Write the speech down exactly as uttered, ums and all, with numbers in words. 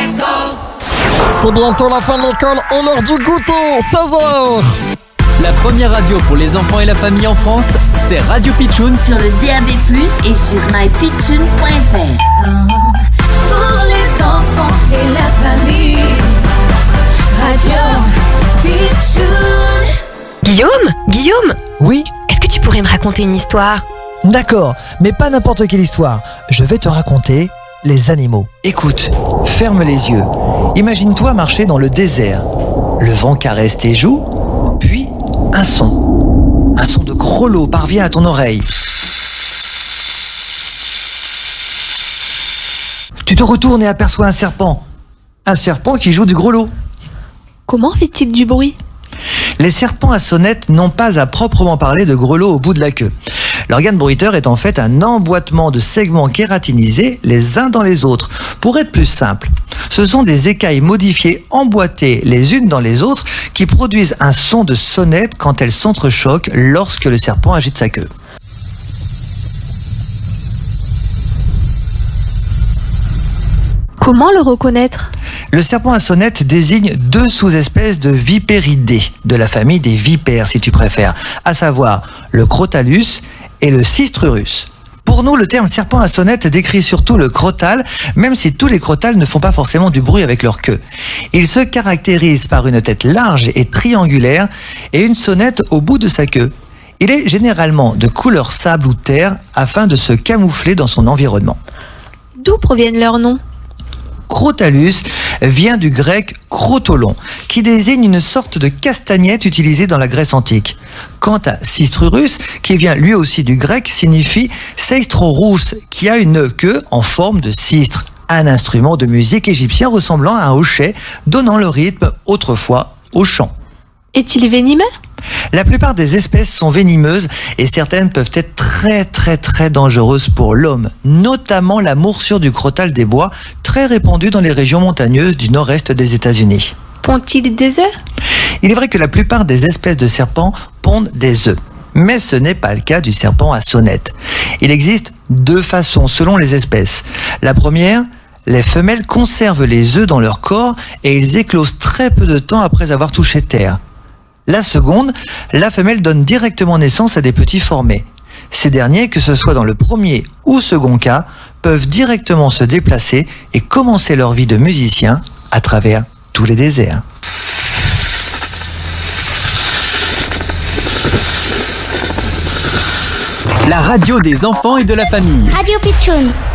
let's go. C'est bientôt la fin de l'école et l'heure du goûter, seize heures. La première radio pour les enfants et la famille en France, c'est Radio Pitchoun sur le D A B plus, et sur my pitchoun point f r. Pour les enfants et la famille, Radio Pitchoun. Guillaume Guillaume Oui, Est-ce que tu pourrais me raconter une histoire? d'accord, mais pas n'importe quelle histoire. Je vais te raconter les animaux. Écoute, ferme les yeux. Imagine-toi marcher dans le désert. Le vent caresse tes joues, puis un son. Un son de grelot parvient à ton oreille. Tu te retournes et aperçois un serpent. Un serpent qui joue du grelot. Comment fait-il du bruit? Les serpents à sonnette n'ont pas à proprement parler de grelot au bout de la queue. L'organe bruiteur est en fait un emboîtement de segments kératinisés les uns dans les autres. Pour être plus simple, ce sont des écailles modifiées emboîtées les unes dans les autres qui produisent un son de sonnette quand elles s'entrechoquent lorsque le serpent agite sa queue. Comment le reconnaître? Le serpent à sonnette désigne deux sous-espèces de vipéridés, de la famille des vipères si tu préfères, à savoir le Crotalus et le Cistrurus. Pour nous, le terme serpent à sonnette décrit surtout le crotal, même si tous les crotales ne font pas forcément du bruit avec leur queue. Il se caractérise par une tête large et triangulaire et une sonnette au bout de sa queue. Il est généralement de couleur sable ou terre afin de se camoufler dans son environnement. D'où proviennent leurs noms? Crotalus vient du grec crotolon, qui désigne une sorte de castagnette utilisée dans la Grèce antique. Quant à Cistrurus, qui vient lui aussi du grec, signifie Seistrorous, qui a une queue en forme de cistre, un instrument de musique égyptien ressemblant à un hochet, donnant le rythme autrefois au chant. Est-il venimeux? La plupart des espèces sont venimeuses et certaines peuvent être très très très dangereuses pour l'homme, notamment la moursure du crotal des bois, très répandue dans les régions montagneuses du nord-est des États-Unis. Pondent-ils des œufs? Il est vrai que la plupart des espèces de serpents pondent des œufs, mais ce n'est pas le cas du serpent à sonnette. Il existe deux façons selon les espèces. La première, les femelles conservent les œufs dans leur corps et ils éclosent très peu de temps après avoir touché terre. La seconde, la femelle donne directement naissance à des petits formés. Ces derniers, que ce soit dans le premier ou second cas, peuvent directement se déplacer et commencer leur vie de musicien à travers tous les déserts. La radio des enfants et de la famille. Radio Pitchoun.